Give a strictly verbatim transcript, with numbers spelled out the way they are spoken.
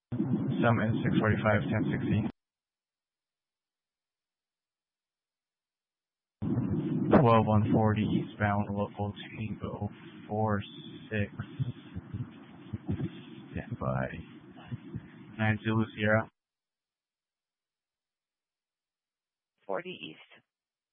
Summit six forty-five, ten sixty. twelve one forty eastbound, local Tango four six. Stand by. nine Zulu Sierra. forty East.